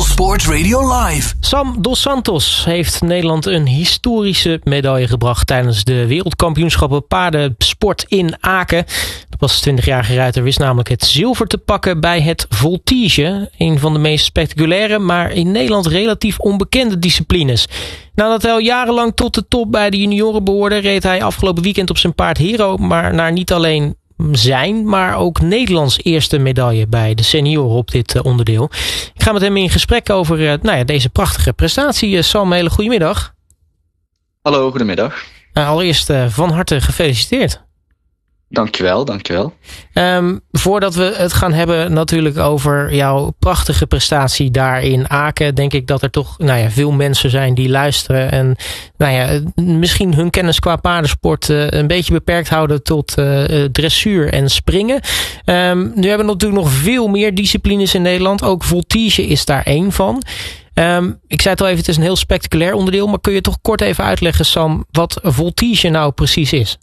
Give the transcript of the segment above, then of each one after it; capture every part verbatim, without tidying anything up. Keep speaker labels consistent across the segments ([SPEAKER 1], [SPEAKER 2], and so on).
[SPEAKER 1] Sport Radio Live.
[SPEAKER 2] Sam Dos Santos heeft Nederland een historische medaille gebracht tijdens de wereldkampioenschappen paardensport in Aken. De pas twintigjarige ruiter wist namelijk het zilver te pakken bij het voltige. Een van de meest spectaculaire, maar in Nederland relatief onbekende disciplines. Nadat hij al jarenlang tot de top bij de junioren behoorde, reed hij afgelopen weekend op zijn paard Hero, maar naar niet alleen zijn, maar ook Nederlands eerste medaille bij de senioren op dit uh, onderdeel. Ik ga met hem in gesprek over uh, nou ja, deze prachtige prestatie. Uh, Sam, hele goedemiddag.
[SPEAKER 3] Hallo, goedemiddag.
[SPEAKER 2] Uh, allereerst uh, van harte gefeliciteerd.
[SPEAKER 3] Dankjewel, dankjewel.
[SPEAKER 2] Um, voordat we het gaan hebben natuurlijk over jouw prachtige prestatie daar in Aken, denk ik dat er toch nou ja, veel mensen zijn die luisteren en nou ja, misschien hun kennis qua paardensport uh, een beetje beperkt houden tot uh, dressuur en springen. Um, nu hebben we natuurlijk nog veel meer disciplines in Nederland. Ook voltige is daar één van. Um, ik zei het al even, het is een heel spectaculair onderdeel, maar kun je toch kort even uitleggen, Sam, wat voltige nou precies is?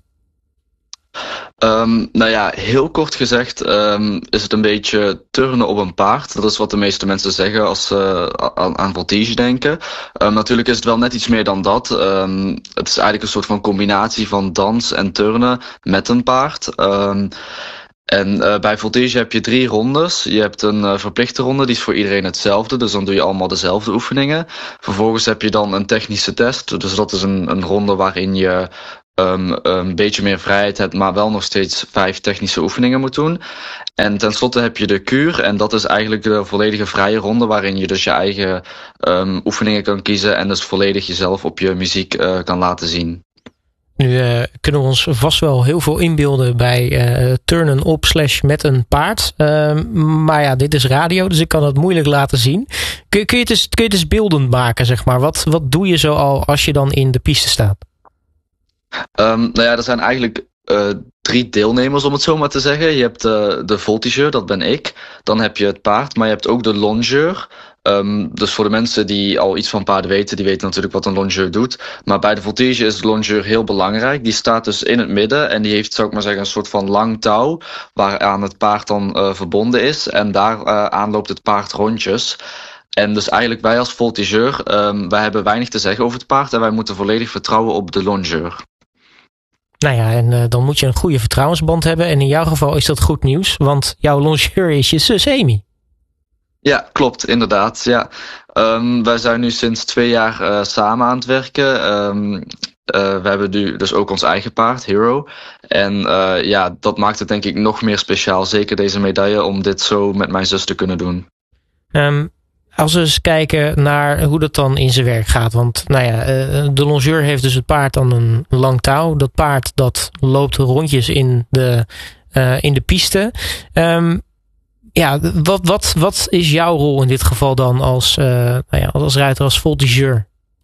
[SPEAKER 3] Um, nou ja, heel kort gezegd um, is het een beetje turnen op een paard. Dat is wat de meeste mensen zeggen als ze uh, aan, aan voltige denken. Um, natuurlijk is het wel net iets meer dan dat. Um, het is eigenlijk een soort van combinatie van dans en turnen met een paard. Um, En uh, bij voltige heb je drie rondes. Je hebt een uh, verplichte ronde, die is voor iedereen hetzelfde. Dus dan doe je allemaal dezelfde oefeningen. Vervolgens heb je dan een technische test. Dus dat is een, een ronde waarin je um, een beetje meer vrijheid hebt, maar wel nog steeds vijf technische oefeningen moet doen. En tenslotte heb je de kuur. En dat is eigenlijk de volledige vrije ronde, waarin je dus je eigen um, oefeningen kan kiezen. En dus volledig jezelf op je muziek uh, kan laten zien.
[SPEAKER 2] Nu uh, kunnen we ons vast wel heel veel inbeelden bij uh, turnen op slash met een paard. Uh, maar ja, dit is radio, dus ik kan het moeilijk laten zien. Kun, kun, je, het eens, kun je het eens beeldend maken, zeg maar? Wat, wat doe je zo al als je dan in de piste staat?
[SPEAKER 3] Um, nou ja, er zijn eigenlijk uh, drie deelnemers, om het zo maar te zeggen. Je hebt uh, de voltigeur, dat ben ik. Dan heb je het paard, maar je hebt ook de longeur. Um, dus voor de mensen die al iets van paarden weten, die weten natuurlijk wat een longeur doet. Maar bij de voltige is de longeur heel belangrijk. Die staat dus in het midden en die heeft, zou ik maar zeggen, een soort van lang touw waaraan het paard dan uh, verbonden is. En daar uh, aan loopt het paard rondjes. En dus eigenlijk wij als voltigeur, um, wij hebben weinig te zeggen over het paard en wij moeten volledig vertrouwen op de longeur.
[SPEAKER 2] Nou ja, en uh, dan moet je een goede vertrouwensband hebben. En in jouw geval is dat goed nieuws, want jouw longeur is je zus Amy.
[SPEAKER 3] Ja, klopt, inderdaad. Ja. Um, wij zijn nu sinds twee jaar uh, samen aan het werken. Um, uh, we hebben nu dus ook ons eigen paard, Hero. En uh, ja, dat maakt het denk ik nog meer speciaal, zeker deze medaille, om dit zo met mijn zus te kunnen doen.
[SPEAKER 2] Um, als we eens kijken naar hoe dat dan in zijn werk gaat. Want nou ja, de longeur heeft dus het paard dan een lang touw. Dat paard dat loopt rondjes in de, uh, in de piste. Um, ja, wat, wat, wat is jouw rol in dit geval dan als, uh, nou ja, als ruiter, als voltigeur?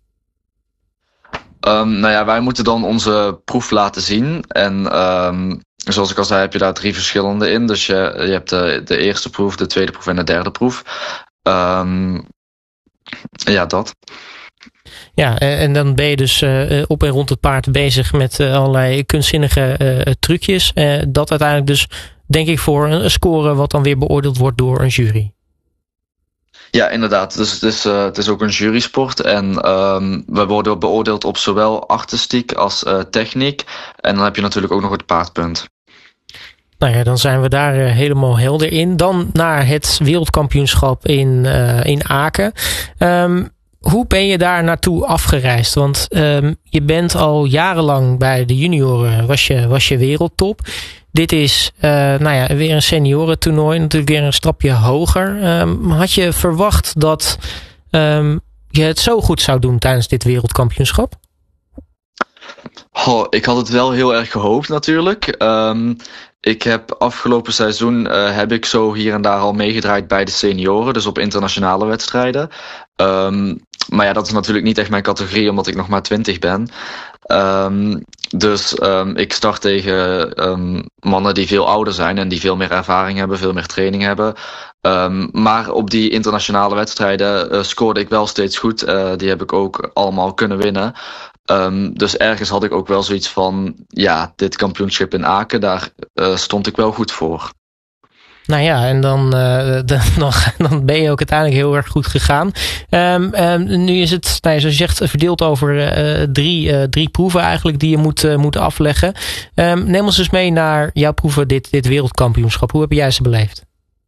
[SPEAKER 3] Um, nou ja, wij moeten dan onze proef laten zien. En um, zoals ik al zei, heb je daar drie verschillende in. Dus je, je hebt de, de eerste proef, de tweede proef en de derde proef. Um, ja, dat.
[SPEAKER 2] Ja, en dan ben je dus uh, op en rond het paard bezig met uh, allerlei kunstzinnige uh, trucjes. Uh, dat uiteindelijk dus, denk ik, voor een score wat dan weer beoordeeld wordt door een jury.
[SPEAKER 3] Ja, inderdaad. Dus het is, uh, het is ook een jurysport. En um, we worden beoordeeld op zowel artistiek als uh, techniek. En dan heb je natuurlijk ook nog het paardpunt.
[SPEAKER 2] Nou ja, dan zijn we daar uh, helemaal helder in. Dan naar het wereldkampioenschap in, uh, in Aken. Um, hoe ben je daar naartoe afgereisd? Want um, je bent al jarenlang bij de junioren, was je, was je wereldtop. Dit is uh, nou ja, weer een seniorentoernooi, natuurlijk weer een stapje hoger. Um, had je verwacht dat um, je het zo goed zou doen tijdens dit wereldkampioenschap?
[SPEAKER 3] Oh, ik had het wel heel erg gehoopt natuurlijk. Um, ik heb afgelopen seizoen uh, heb ik zo hier en daar al meegedraaid bij de senioren, dus op internationale wedstrijden. Um, maar ja, dat is natuurlijk niet echt mijn categorie, omdat ik nog maar twintig ben. Um, dus um, ik start tegen um, mannen die veel ouder zijn en die veel meer ervaring hebben, veel meer training hebben. Um, maar op die internationale wedstrijden uh, scoorde ik wel steeds goed. Uh, die heb ik ook allemaal kunnen winnen. Um, dus ergens had ik ook wel zoiets van, ja, dit kampioenschap in Aken, daar uh, stond ik wel goed voor.
[SPEAKER 2] Nou ja, en dan, uh, dan, dan ben je ook uiteindelijk heel erg goed gegaan. Um, um, nu is het, nou ja, zoals je zegt, verdeeld over uh, drie, uh, drie proeven eigenlijk die je moet, uh, moet afleggen. Um, neem ons dus mee naar jouw proeven, dit, dit wereldkampioenschap. Hoe heb jij ze beleefd?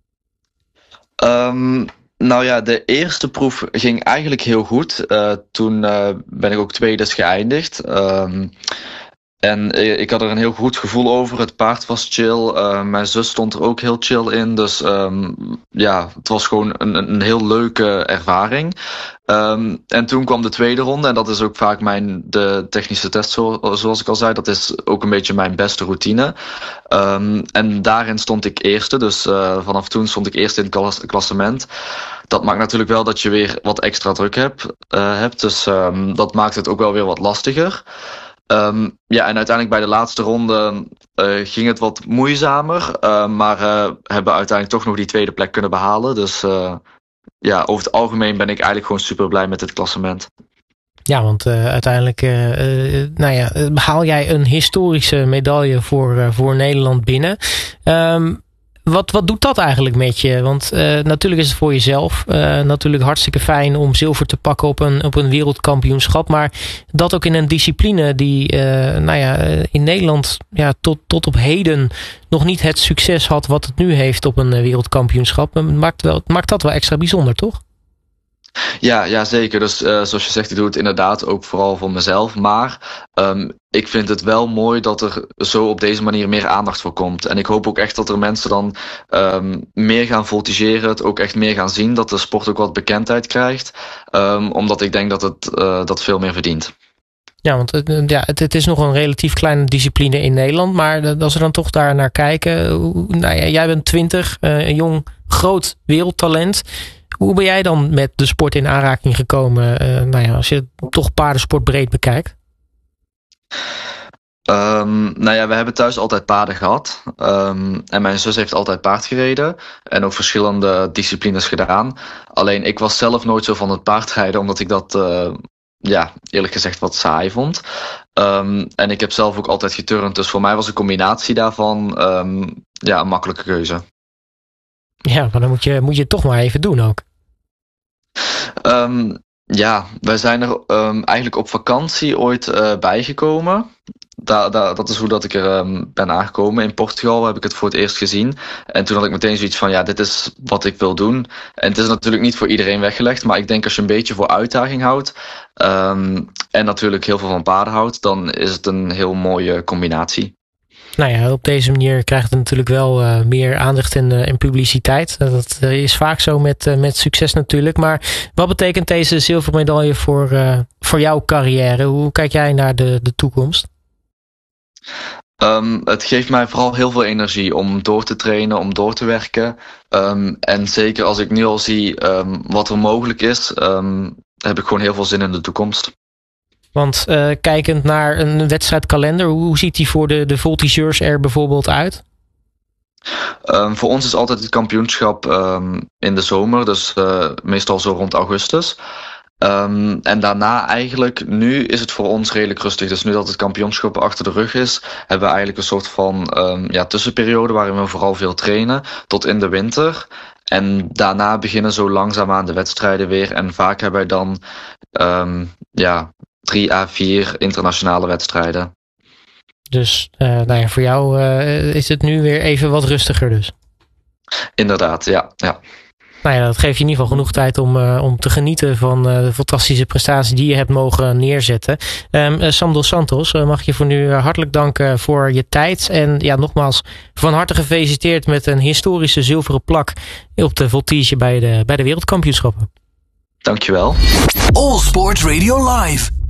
[SPEAKER 3] Um, nou ja, de eerste proef ging eigenlijk heel goed. Uh, toen uh, ben ik ook tweede geëindigd. Um, En ik had er een heel goed gevoel over. Het paard was chill. Uh, mijn zus stond er ook heel chill in. Dus um, ja, het was gewoon een, een heel leuke ervaring. Um, en toen kwam de tweede ronde. En dat is ook vaak mijn de technische test, zo, zoals ik al zei. Dat is ook een beetje mijn beste routine. Um, en daarin stond ik eerste. Dus uh, vanaf toen stond ik eerste in het klas, klassement. Dat maakt natuurlijk wel dat je weer wat extra druk hebt. Uh, hebt. Dus um, dat maakt het ook wel weer wat lastiger. Um, ja, en uiteindelijk bij de laatste ronde uh, ging het wat moeizamer. Uh, maar uh, hebben uiteindelijk toch nog die tweede plek kunnen behalen. Dus uh, ja, over het algemeen ben ik eigenlijk gewoon super blij met dit klassement.
[SPEAKER 2] Ja, want uh, uiteindelijk uh, uh, nou ja, behaal jij een historische medaille voor, uh, voor Nederland binnen. Um, Wat, wat doet dat eigenlijk met je? Want uh, natuurlijk is het voor jezelf uh, natuurlijk hartstikke fijn om zilver te pakken op een, op een wereldkampioenschap. Maar dat ook in een discipline die uh, nou ja, in Nederland ja, tot, tot op heden nog niet het succes had wat het nu heeft op een wereldkampioenschap. Maakt, wel, maakt dat wel extra bijzonder, toch?
[SPEAKER 3] Ja, ja, zeker. Dus uh, zoals je zegt, ik doe het inderdaad ook vooral voor mezelf. Maar um, ik vind het wel mooi dat er zo op deze manier meer aandacht voor komt. En ik hoop ook echt dat er mensen dan um, meer gaan voltigeren, het ook echt meer gaan zien. Dat de sport ook wat bekendheid krijgt. Um, omdat ik denk dat het uh, dat veel meer verdient.
[SPEAKER 2] Ja, want het, ja, het, het is nog een relatief kleine discipline in Nederland. Maar als we dan toch daar naar kijken. Nou ja, jij bent twintig, uh, een jong, groot wereldtalent. Hoe ben jij dan met de sport in aanraking gekomen? Uh, nou ja, als je toch paardensport breed bekijkt.
[SPEAKER 3] Um, nou ja, we hebben thuis altijd paarden gehad. Um, en mijn zus heeft altijd paard gereden. En ook verschillende disciplines gedaan. Alleen ik was zelf nooit zo van het paardrijden. Omdat ik dat, uh, ja, eerlijk gezegd wat saai vond. Um, en ik heb zelf ook altijd geturnd. Dus voor mij was een combinatie daarvan um, ja, een makkelijke keuze.
[SPEAKER 2] Ja, maar dan moet je, moet je het toch maar even doen ook.
[SPEAKER 3] Um, ja, wij zijn er um, eigenlijk op vakantie ooit uh, bijgekomen. Da, da, dat is hoe dat ik er um, ben aangekomen. In Portugal heb ik het voor het eerst gezien. En toen had ik meteen zoiets van, ja, dit is wat ik wil doen. En het is natuurlijk niet voor iedereen weggelegd. Maar ik denk als je een beetje voor uitdaging houdt. Um, en natuurlijk heel veel van paarden houdt. Dan is het een heel mooie combinatie.
[SPEAKER 2] Nou ja, op deze manier krijgt het natuurlijk wel uh, meer aandacht en, uh, en publiciteit. Dat uh, is vaak zo met, uh, met succes natuurlijk. Maar wat betekent deze zilveren medaille voor, uh, voor jouw carrière? Hoe kijk jij naar de, de toekomst?
[SPEAKER 3] Um, het geeft mij vooral heel veel energie om door te trainen, om door te werken. Um, en zeker als ik nu al zie um, wat er mogelijk is, um, heb ik gewoon heel veel zin in de toekomst.
[SPEAKER 2] Want uh, kijkend naar een wedstrijdkalender, hoe ziet die voor de, de voltigeurs er bijvoorbeeld uit?
[SPEAKER 3] Um, voor ons is altijd het kampioenschap um, in de zomer, dus uh, meestal zo rond augustus. Um, en daarna eigenlijk, nu is het voor ons redelijk rustig. Dus nu dat het kampioenschap achter de rug is, hebben we eigenlijk een soort van um, ja, tussenperiode waarin we vooral veel trainen tot in de winter. En daarna beginnen zo langzaamaan de wedstrijden weer. En vaak hebben wij dan um, ja, drie à vier internationale wedstrijden.
[SPEAKER 2] Dus uh, nou ja, voor jou uh, is het nu weer even wat rustiger dus?
[SPEAKER 3] Inderdaad, ja. ja.
[SPEAKER 2] Nou ja, dat geeft je in ieder geval genoeg tijd om, uh, om te genieten van uh, de fantastische prestatie die je hebt mogen neerzetten. Um, uh, Sam dos Santos, uh, mag je voor nu hartelijk danken voor je tijd. En ja, nogmaals van harte gefeliciteerd met een historische zilveren plak op de voltige bij de, bij de wereldkampioenschappen.
[SPEAKER 3] Dankjewel.
[SPEAKER 1] All Sports Radio Live.